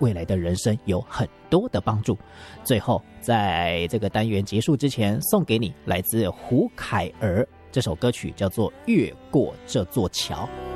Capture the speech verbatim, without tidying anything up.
未来的人生有很多的帮助。最后，在这个单元结束之前，送给你来自胡凯儿这首歌曲，叫做《越过这座桥》。